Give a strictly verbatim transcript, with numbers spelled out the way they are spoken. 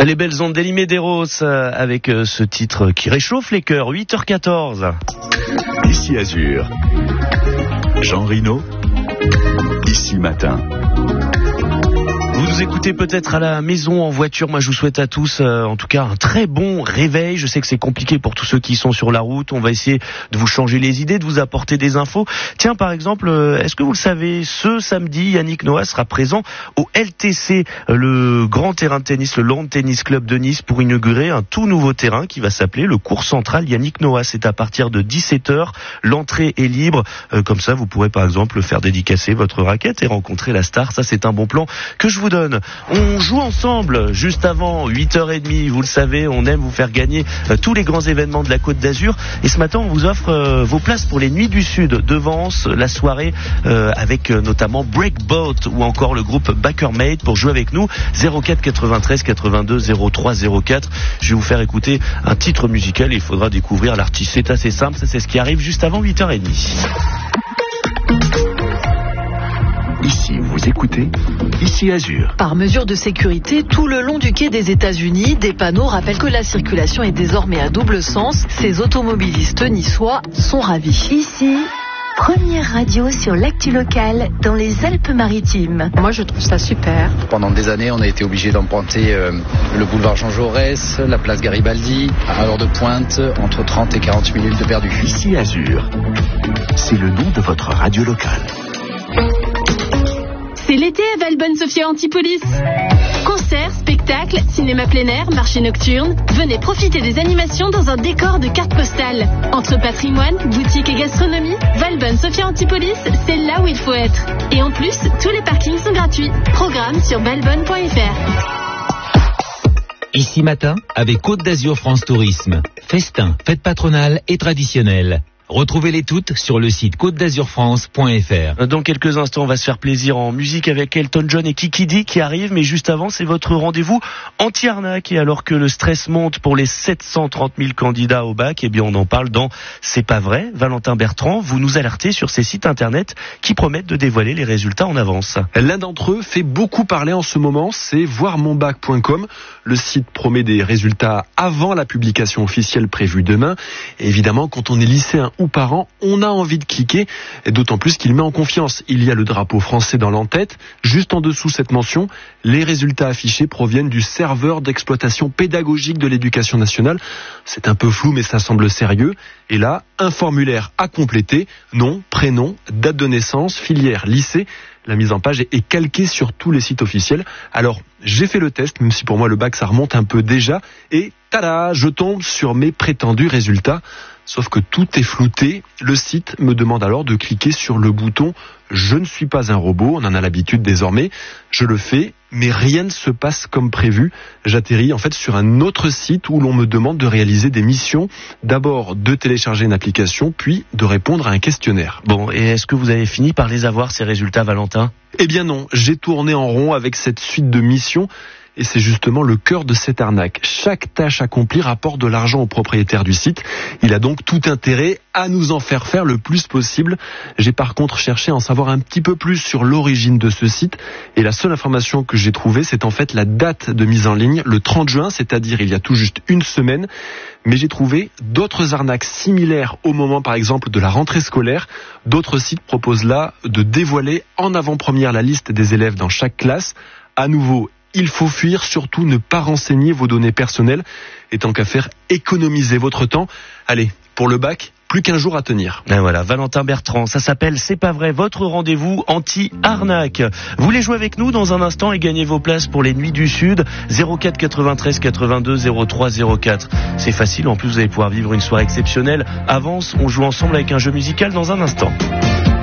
Les belles ondes d'Eliméderos avec ce titre qui réchauffe les cœurs. Huit heures quatorze. Ici Azur. Jean Rino. Ici Matin. Vous nous écoutez peut-être à la maison, en voiture. Moi, je vous souhaite à tous, euh, en tout cas, un très bon réveil. Je sais que c'est compliqué pour tous ceux qui sont sur la route. On va essayer de vous changer les idées, de vous apporter des infos. Tiens, par exemple, euh, est-ce que vous le savez, ce samedi, Yannick Noah sera présent au L T C, euh, le grand terrain de tennis, le Lawn Tennis Club de Nice, pour inaugurer un tout nouveau terrain qui va s'appeler le court central Yannick Noah. C'est à partir de dix-sept heures. L'entrée est libre. Euh, comme ça, vous pourrez, par exemple, faire dédicacer votre raquette et rencontrer la star. Ça, c'est un bon plan que je vous donne. On joue ensemble juste avant huit heures trente, vous le savez, on aime vous faire gagner euh, tous les grands événements de la Côte d'Azur, et ce matin on vous offre euh, vos places pour les Nuits du Sud de Vence, la soirée euh, avec euh, notamment Breakboat ou encore le groupe Backermate. Pour jouer avec nous, zéro quatre quatre-vingt-treize quatre-vingt-deux zéro trois zéro quatre. Je vais vous faire écouter un titre musical et il faudra découvrir l'artiste. C'est assez simple, ça c'est ce qui arrive juste avant huit heures trente. Ici, vous écoutez Ici Azur. Par mesure de sécurité, tout le long du quai des États-Unis, des panneaux rappellent que la circulation est désormais à double sens. Ces automobilistes niçois sont ravis. Ici, première radio sur l'actu locale dans les Alpes-Maritimes. Moi, je trouve ça super. Pendant des années, on a été obligé d'emprunter euh, le boulevard Jean Jaurès, la place Garibaldi, à l'heure de pointe, entre trente et quarante minutes de perdu. Ici Azur, c'est le nom de votre radio locale. C'est l'été à Valbonne-Sophia Antipolis. Concerts, spectacles, cinéma plein air, marché nocturne. Venez profiter des animations dans un décor de carte postale. Entre patrimoine, boutique et gastronomie, Valbonne-Sophia Antipolis, c'est là où il faut être. Et en plus, tous les parkings sont gratuits. Programme sur valbonne point f r. Ici Matin, avec Côte d'Azur France Tourisme. Festin, fête patronale et traditionnelle. Retrouvez-les toutes sur le site côte d'azur france point f r. Dans quelques instants, on va se faire plaisir en musique avec Elton John et Kiki Dee qui arrivent. Mais juste avant, c'est votre rendez-vous anti-arnaque. Et alors que le stress monte pour les sept cent trente mille candidats au bac, eh bien on en parle dans C'est pas vrai. Valentin Bertrand, vous nous alertez sur ces sites internet qui promettent de dévoiler les résultats en avance. L'un d'entre eux fait beaucoup parler en ce moment, c'est voir mon bac point com. Le site promet des résultats avant la publication officielle prévue demain. Et évidemment, quand on est lycéen ou parents, on a envie de cliquer, d'autant plus qu'il met en confiance. Il y a le drapeau français dans l'en-tête. Juste en dessous cette mention, les résultats affichés proviennent du serveur d'exploitation pédagogique de l'éducation nationale. C'est un peu flou, mais ça semble sérieux. Et là, un formulaire à compléter, nom, prénom, date de naissance, filière, lycée. La mise en page est calquée sur tous les sites officiels. Alors, j'ai fait le test, même si pour moi le bac ça remonte un peu déjà, et tada, je tombe sur mes prétendus résultats. Sauf que tout est flouté. Le site me demande alors de cliquer sur le bouton « Je ne suis pas un robot », on en a l'habitude désormais. Je le fais, mais rien ne se passe comme prévu. J'atterris en fait sur un autre site où l'on me demande de réaliser des missions. D'abord de télécharger une application, puis de répondre à un questionnaire. Bon, et est-ce que vous avez fini par les avoir, ces résultats, Valentin ? Eh bien non, j'ai tourné en rond avec cette suite de missions. Et c'est justement le cœur de cette arnaque. Chaque tâche accomplie rapporte de l'argent au propriétaire du site. Il a donc tout intérêt à nous en faire faire le plus possible. J'ai par contre cherché à en savoir un petit peu plus sur l'origine de ce site. Et la seule information que j'ai trouvée, c'est en fait la date de mise en ligne, le trente juin, c'est-à-dire il y a tout juste une semaine. Mais j'ai trouvé d'autres arnaques similaires au moment, par exemple, de la rentrée scolaire. D'autres sites proposent là de dévoiler en avant-première la liste des élèves dans chaque classe. À nouveau, il faut fuir, surtout ne pas renseigner vos données personnelles. Et tant qu'à faire, économisez votre temps. Allez, pour le bac, plus qu'un jour à tenir. Et voilà, Valentin Bertrand, ça s'appelle C'est pas vrai, votre rendez-vous anti-arnaque. Vous voulez jouer avec nous dans un instant et gagner vos places pour les Nuits du Sud, zéro quatre quatre-vingt-treize quatre-vingt-deux zéro trois zéro quatre. C'est facile, en plus vous allez pouvoir vivre une soirée exceptionnelle. Avance, on joue ensemble avec un jeu musical dans un instant.